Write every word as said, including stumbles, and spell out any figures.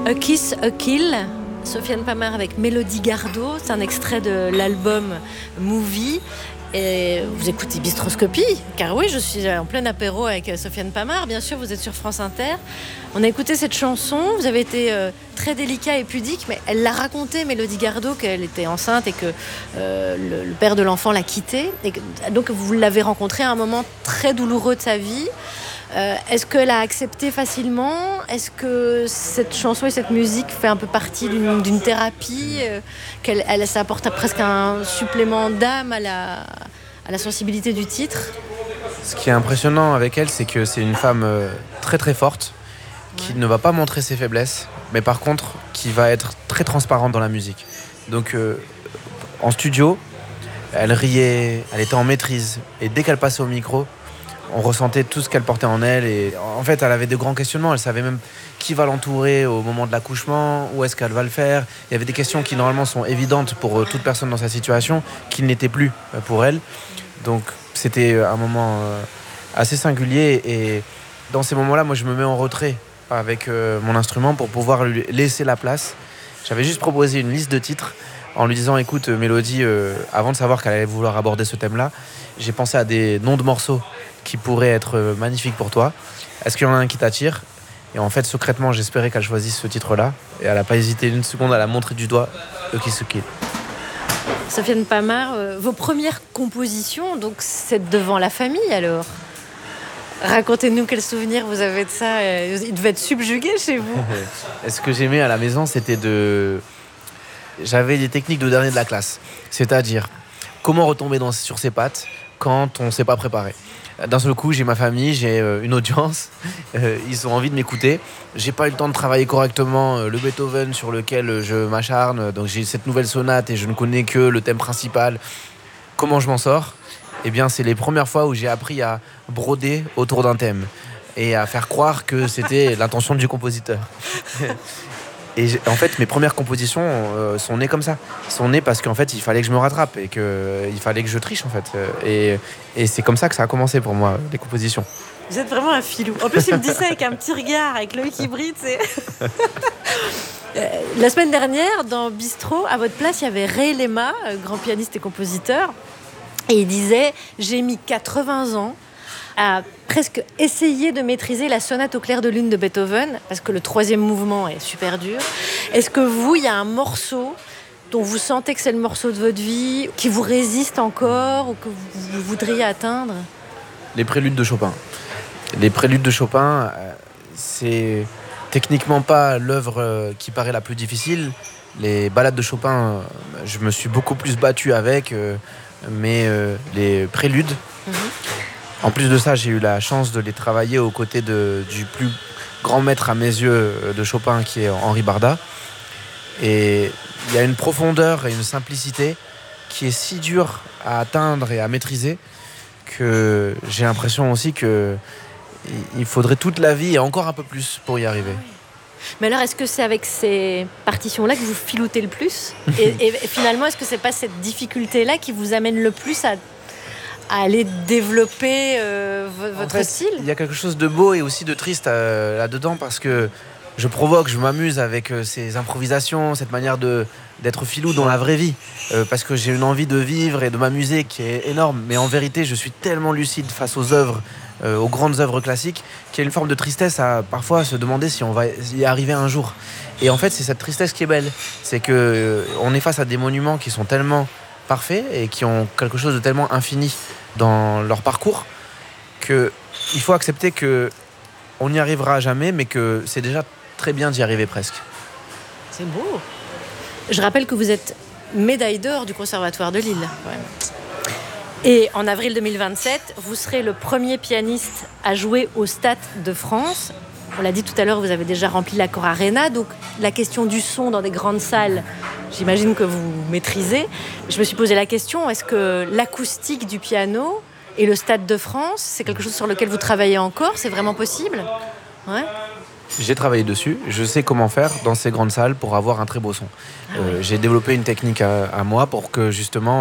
A Kiss, A Kill, Sofiane Pamart avec Mélodie Gardot, c'est un extrait de l'album Movie. Et vous écoutez Bistroscopie, car oui, je suis en plein apéro avec Sofiane Pamart, bien sûr, vous êtes sur France Inter. On a écouté cette chanson, vous avez été euh, très délicat et pudique, mais elle l'a raconté, Mélodie Gardot, qu'elle était enceinte et que euh, le, le père de l'enfant l'a quittée. Et que, donc vous l'avez rencontrée à un moment très douloureux de sa vie. Euh, est-ce qu'elle a accepté facilement ? Est-ce que cette chanson et cette musique fait un peu partie d'une, d'une thérapie euh, qu'elle, elle, ça apporte presque un supplément d'âme à la, à la sensibilité du titre ? Ce qui est impressionnant avec elle, c'est que c'est une femme euh, très très forte, qui ouais. ne va pas montrer ses faiblesses, mais par contre, qui va être très transparente dans la musique. Donc, euh, en studio, elle riait, elle était en maîtrise, et dès qu'elle passait au micro, on ressentait tout ce qu'elle portait en elle et en fait elle avait de grands questionnements, elle savait même qui va l'entourer au moment de l'accouchement, où est-ce qu'elle va le faire. Il y avait des questions qui normalement sont évidentes pour toute personne dans sa situation, qui ne l'étaient plus pour elle. Donc c'était un moment assez singulier et dans ces moments-là, moi je me mets en retrait avec mon instrument pour pouvoir lui laisser la place. J'avais juste proposé une liste de titres en lui disant écoute Mélodie, euh, avant de savoir qu'elle allait vouloir aborder ce thème-là, j'ai pensé à des noms de morceaux qui pourraient être magnifiques pour toi. Est-ce qu'il y en a un qui t'attire ? Et en fait, secrètement, j'espérais qu'elle choisisse ce titre-là. Et elle n'a pas hésité une seconde à la montrer du doigt. A Kiss, A Kill. Sofiane Pamart, euh, vos premières compositions, donc c'est devant la famille alors ? Racontez-nous quels souvenirs vous avez de ça. Il devait être subjugué chez vous. Ce que j'aimais à la maison, c'était de... J'avais des techniques de dernier de la classe. C'est-à-dire, comment retomber dans, sur ses pattes quand on ne s'est pas préparé. D'un seul coup, j'ai ma famille, j'ai une audience, euh, ils ont envie de m'écouter. J'ai pas eu le temps de travailler correctement euh, le Beethoven sur lequel je m'acharne. Donc j'ai cette nouvelle sonate et je ne connais que le thème principal. Comment je m'en sors ? Eh bien, c'est les premières fois où j'ai appris à broder autour d'un thème et à faire croire que c'était l'intention du compositeur. Et en fait, mes premières compositions euh, sont nées comme ça. Sont nées parce qu'en fait, il fallait que je me rattrape et qu'il euh, fallait que je triche, en fait. Et, et c'est comme ça que ça a commencé pour moi, les compositions. Vous êtes vraiment un filou. En plus, il me dit ça avec un petit regard, avec l'œil qui brille, c'est... La semaine dernière, dans Bistro, à votre place, il y avait Ray Lema, grand pianiste et compositeur. Et il disait « J'ai mis quatre-vingts ans à presque essayer de maîtriser la sonate au clair de lune de Beethoven, parce que le troisième mouvement est super dur. Est-ce que vous, il y a un morceau dont vous sentez que c'est le morceau de votre vie, qui vous résiste encore, ou que vous voudriez atteindre ? Les préludes de Chopin. Les préludes de Chopin, c'est techniquement pas l'œuvre qui paraît la plus difficile. Les ballades de Chopin, je me suis beaucoup plus battu avec, mais les préludes... Mm-hmm. En plus de ça, j'ai eu la chance de les travailler aux côtés de, du plus grand maître à mes yeux de Chopin, qui est Henri Barda. Et il y a une profondeur et une simplicité qui est si dure à atteindre et à maîtriser que j'ai l'impression aussi qu'il faudrait toute la vie et encore un peu plus pour y arriver. Mais alors, est-ce que c'est avec ces partitions-là que vous filoutez le plus ? et, et finalement, est-ce que c'est pas cette difficulté-là qui vous amène le plus à... à aller développer euh, votre en fait, style ? Il y a quelque chose de beau et aussi de triste euh, là-dedans parce que je provoque, je m'amuse avec euh, ces improvisations, cette manière de, d'être filou dans la vraie vie euh, parce que j'ai une envie de vivre et de m'amuser qui est énorme. Mais en vérité, je suis tellement lucide face aux œuvres, euh, aux grandes œuvres classiques qu'il y a une forme de tristesse à parfois se demander si on va y arriver un jour. Et en fait, c'est cette tristesse qui est belle. C'est qu'on euh, est face à des monuments qui sont tellement parfaits et qui ont quelque chose de tellement infini dans leur parcours qu'il faut accepter qu'on n'y arrivera jamais, mais que c'est déjà très bien d'y arriver presque. C'est beau. Je rappelle que vous êtes médaille d'or du Conservatoire de Lille. Ouais. Et en avril deux mille vingt-sept, vous serez le premier pianiste à jouer au Stade de France. On l'a dit tout à l'heure, vous avez déjà rempli l'Accor Arena, donc la question du son dans des grandes salles, j'imagine que vous maîtrisez. Je me suis posé la question, est-ce que l'acoustique du piano et le Stade de France, c'est quelque chose sur lequel vous travaillez encore ? C'est vraiment possible ? Ouais. J'ai travaillé dessus, je sais comment faire dans ces grandes salles pour avoir un très beau son. Ah euh, ouais. J'ai développé une technique à, à moi pour que justement